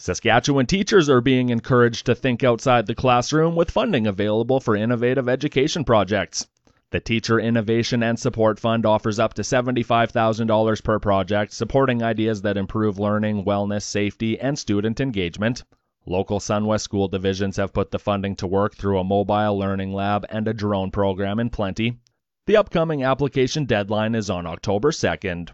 Saskatchewan teachers are being encouraged to think outside the classroom with funding available for innovative education projects. The Teacher Innovation and Support Fund offers up to $75,000 per project, supporting ideas that improve learning, wellness, safety, and student engagement. Local SunWest school divisions have put the funding to work through a mobile learning lab and a drone program in Plenty. The upcoming application deadline is on October 2nd.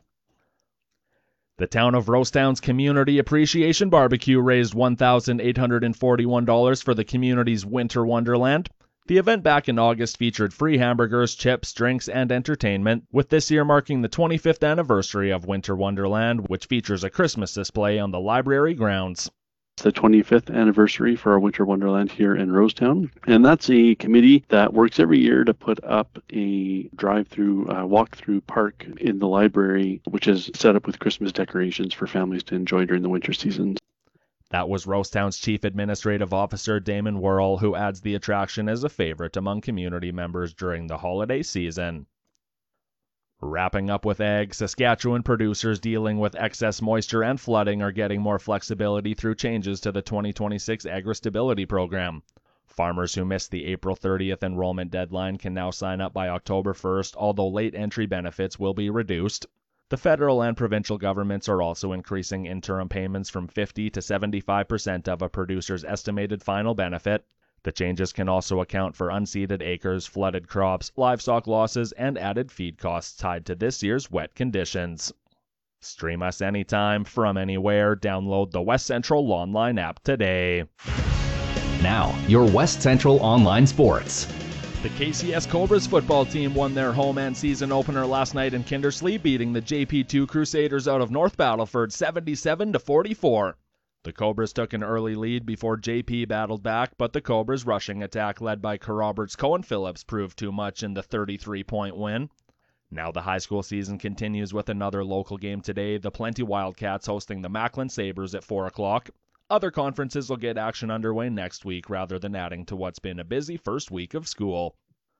The town of Rosetown's Community Appreciation Barbecue raised $1,841 for the community's Winter Wonderland. The event back in August featured free hamburgers, chips, drinks, and entertainment, with this year marking the 25th anniversary of Winter Wonderland, which features a Christmas display on the library grounds. It's the 25th anniversary for our Winter Wonderland here in Rosetown, and that's a committee that works every year to put up a drive-through, walk-through park in the library, which is set up with Christmas decorations for families to enjoy during the winter season. That was Rosetown's Chief Administrative Officer Damon Worrell, who adds the attraction as a favorite among community members during the holiday season. Wrapping up with ag, Saskatchewan producers dealing with excess moisture and flooding are getting more flexibility through changes to the 2026 Agri-Stability Program. Farmers who missed the April 30th enrollment deadline can now sign up by October 1st, although late entry benefits will be reduced. The federal and provincial governments are also increasing interim payments from 50 to 75% of a producer's estimated final benefit. The changes can also account for unseeded acres, flooded crops, livestock losses, and added feed costs tied to this year's wet conditions. Stream us anytime, from anywhere. Download the West Central Online app today. Now, your West Central Online Sports. The KCS Cobras football team won their home and season opener last night in Kindersley, beating the JP2 Crusaders out of North Battleford 77-44. The Cobras took an early lead before JP battled back, but the Cobras' rushing attack led by Roberts Cohen Phillips proved too much in the 33-point win. Now the high school season continues with another local game today, the Plenty Wildcats hosting the Macklin Sabres at 4 o'clock. Other conferences will get action underway next week rather than adding to what's been a busy first week of school.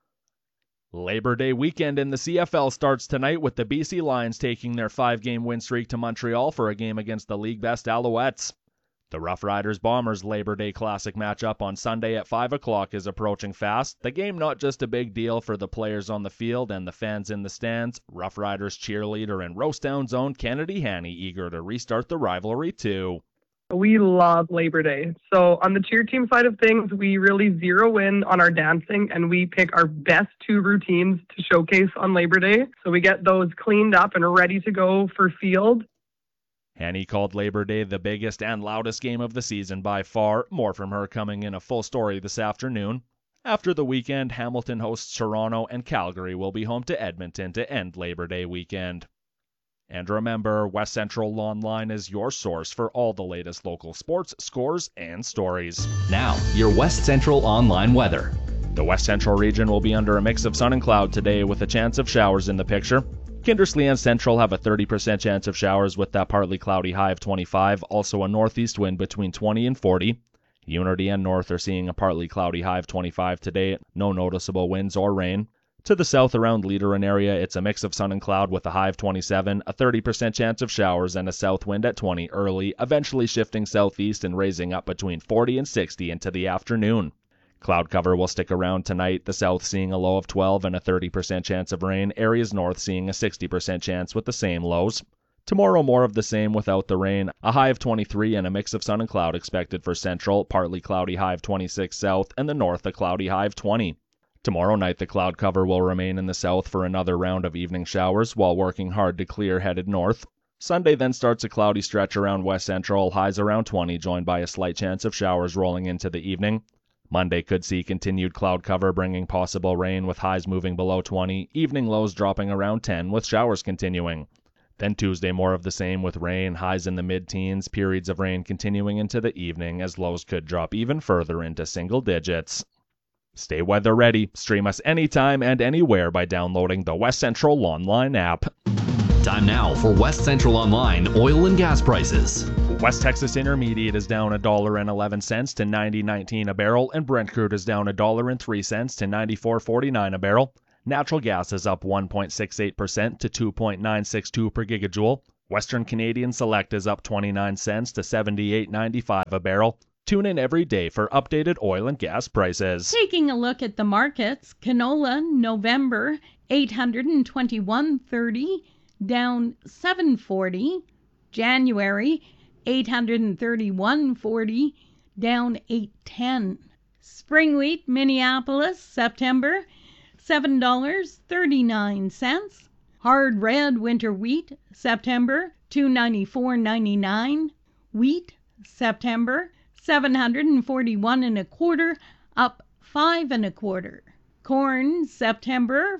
Labor Day weekend in the CFL starts tonight with the BC Lions taking their 5-game win streak to Montreal for a game against the league best Alouettes. The Rough Riders Bombers Labor Day Classic matchup on Sunday at 5 o'clock is approaching fast. The game not just a big deal for the players on the field and the fans in the stands. Rough Riders cheerleader and Rosetown's own Kennedy Haney eager to restart the rivalry too. We love Labor Day. So on the cheer team side of things, we really zero in on our dancing and we pick our best 2 routines to showcase on Labor Day. So we get those cleaned up and ready to go for field. Haney called Labor Day the biggest and loudest game of the season by far. More from her coming in a full story this afternoon. After the weekend, Hamilton hosts Toronto and Calgary will be home to Edmonton to end Labor Day weekend. And remember, West Central Online is your source for all the latest local sports, scores, and stories. Now, your West Central Online weather. The West Central region will be under a mix of sun and cloud today with a chance of showers in the picture. Kindersley and Central have a 30% chance of showers with that partly cloudy high of 25, also a northeast wind between 20 and 40. Unity and North are seeing a partly cloudy high of 25 today, no noticeable winds or rain. To the south around Leader and area, it's a mix of sun and cloud with a high of 27, a 30% chance of showers, and a south wind at 20 early, eventually shifting southeast and raising up between 40 and 60 into the afternoon. Cloud cover will stick around tonight, the south seeing a low of 12 and a 30% chance of rain, areas north seeing a 60% chance with the same lows. Tomorrow more of the same without the rain, a high of 23 and a mix of sun and cloud expected for Central, partly cloudy high of 26 south, and the north a cloudy high of 20. Tomorrow night the cloud cover will remain in the south for another round of evening showers while working hard to clear headed north. Sunday then starts a cloudy stretch around West Central, highs around 20, joined by a slight chance of showers rolling into the evening. Monday could see continued cloud cover bringing possible rain with highs moving below 20, evening lows dropping around 10 with showers continuing. Then Tuesday more of the same with rain, highs in the mid-teens, periods of rain continuing into the evening as lows could drop even further into single digits. Stay weather ready. Stream us anytime and anywhere by downloading the West Central Online app. Time now for West Central Online oil and gas prices. West Texas Intermediate is down $1.11 to $90.19 a barrel, and Brent crude is down $1.03 to $94.49 a barrel. Natural gas is up 1.68% to $2.962 per gigajoule. Western Canadian Select is up 29 cents to $78.95 a barrel. Tune in every day for updated oil and gas prices. Taking a look at the markets, canola November $821.30 down $7.40. January $831.40 down $8.10. Spring wheat Minneapolis September $7.39. Hard red winter wheat September $294.99. Wheat September $741.25 up 5.25. Corn September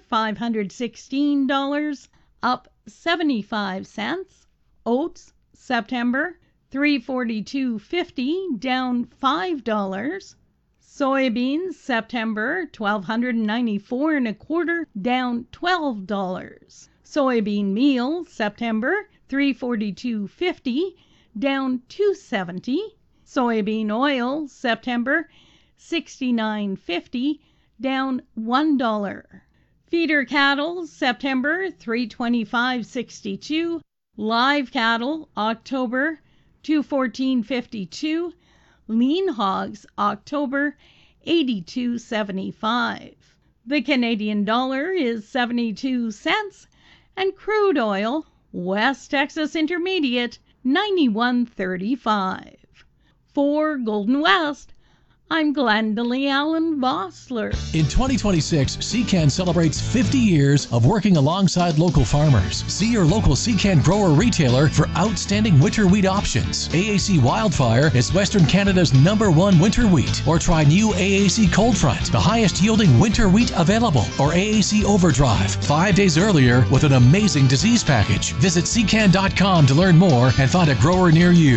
$516 up 75 cents. Oats September $342.50 down $5. Soybeans September $1,294.25 down $12. Soybean meal September $342.50 down $2.70. Soybean oil September $69.50 down $1. Feeder cattle September $325.62. Live cattle October $214.52. Lean hogs October $82.75. The Canadian dollar is 72 cents and crude oil West Texas Intermediate 91.35. For Golden West, I'm Glendalee Allen Vossler. In 2026, Secan celebrates 50 years of working alongside local farmers. See your local Secan grower retailer for outstanding winter wheat options. AAC Wildfire is Western Canada's #1 winter wheat. Or try new AAC Cold Front, the highest yielding winter wheat available. Or AAC Overdrive, 5 days earlier with an amazing disease package. Visit Secan.com to learn more and find a grower near you.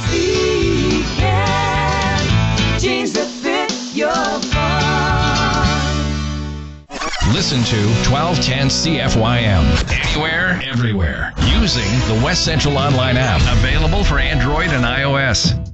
Jeans that fit your farm. Listen to 1210 CFYM anywhere, everywhere, using the West Central Online app, available for Android and iOS.